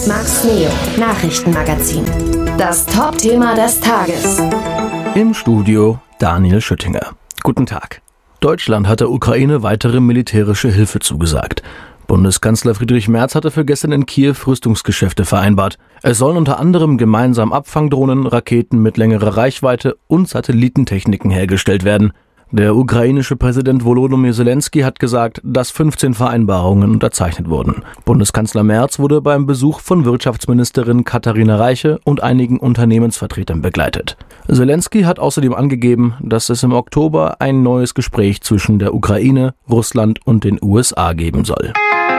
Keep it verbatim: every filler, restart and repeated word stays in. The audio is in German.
Max Neo, Nachrichtenmagazin. Das Top-Thema des Tages. Im Studio Daniel Schüttinger. Guten Tag. Deutschland hat der Ukraine weitere militärische Hilfe zugesagt. Bundeskanzler Friedrich Merz hatte für gestern in Kiew Rüstungsgeschäfte vereinbart. Es sollen unter anderem gemeinsam Abfangdrohnen, Raketen mit längerer Reichweite und Satellitentechniken hergestellt werden. Der ukrainische Präsident Volodymyr Zelensky hat gesagt, dass fünfzehn Vereinbarungen unterzeichnet wurden. Bundeskanzler Merz wurde beim Besuch von Wirtschaftsministerin Katharina Reiche und einigen Unternehmensvertretern begleitet. Zelensky hat außerdem angegeben, dass es im Oktober ein neues Gespräch zwischen der Ukraine, Russland und den U S A geben soll.